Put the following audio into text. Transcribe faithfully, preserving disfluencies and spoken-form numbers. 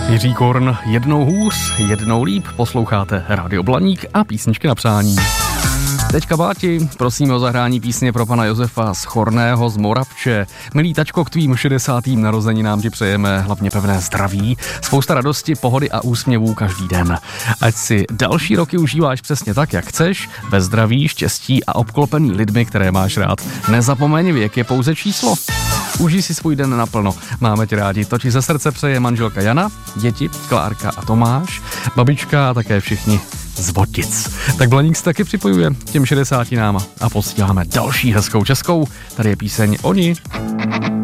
Jiří Korn, jednou hůř, jednou líp, posloucháte Rádio Blaník a písničky na přání. Teďka Báti, prosíme o zahrání písně pro pana Josefa z Chorného z Moravče. Milý tačko, k tvým šedesátým narozeninám ti přejeme hlavně pevné zdraví, spousta radosti, pohody a úsměvů každý den. Ať si další roky užíváš přesně tak, jak chceš, ve zdraví, štěstí a obklopený lidmi, které máš rád. Nezapomeň, věk je pouze číslo. Užij si svůj den naplno. Máme tě rádi. To ti ze srdce přeje manželka Jana, děti Klárka a Tomáš, babička a také všichni z Votic. Tak Blaník se taky připojuje těm šedesáti náma a posíláme další hezkou českou. Tady je píseň Oni.